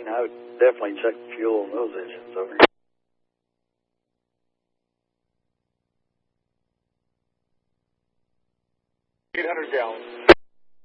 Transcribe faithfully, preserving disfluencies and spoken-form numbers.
eighteen, I would definitely check the fuel on those engines over. eight hundred gallons.